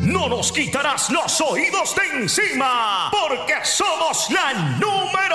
No nos quitarás los oídos de encima, porque somos la número